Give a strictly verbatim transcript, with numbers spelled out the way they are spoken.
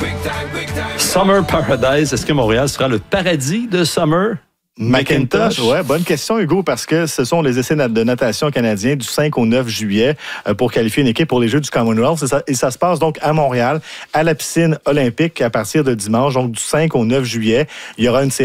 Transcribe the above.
Summer Paradise. Est-ce que Montréal sera le paradis de Summer McIntosh, ouais, bonne question, Hugo, parce que ce sont les essais de natation canadiens du cinq au neuf juillet pour qualifier une équipe pour les Jeux du Commonwealth. Et ça, et ça se passe donc à Montréal, à la piscine olympique à partir de dimanche, donc du cinq au neuf juillet. Il y aura une